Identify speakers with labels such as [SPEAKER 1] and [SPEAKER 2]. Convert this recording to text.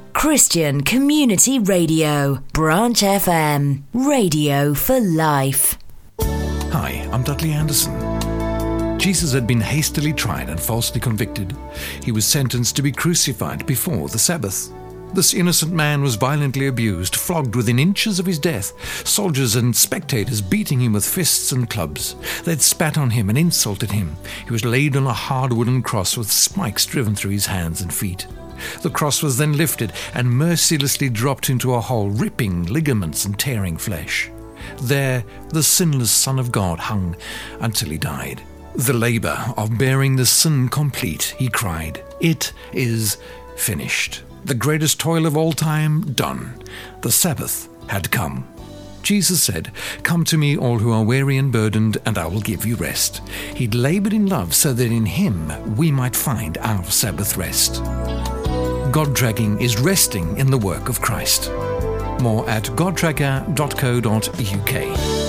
[SPEAKER 1] Christian Community Radio, Branch FM, radio for life.
[SPEAKER 2] Hi, I'm Dudley Anderson. Jesus had been hastily tried and falsely convicted. He was sentenced to be crucified before the Sabbath. This innocent man was violently abused, flogged within inches of his death, soldiers and spectators beating him with fists and clubs. They'd spat on him and insulted him. He was laid on a hard wooden cross with spikes driven through his hands and feet. The cross was then lifted and mercilessly dropped into a hole, ripping ligaments and tearing flesh. There, the sinless Son of God hung until he died. The labor of bearing the sin complete, he cried. It is finished. The greatest toil of all time done. The Sabbath had come. Jesus said, "Come to me, all who are weary and burdened, and I will give you rest." He'd labored in love so that in him we might find our Sabbath rest. God Dragging is resting in the work of Christ. More at goddragger.co.uk.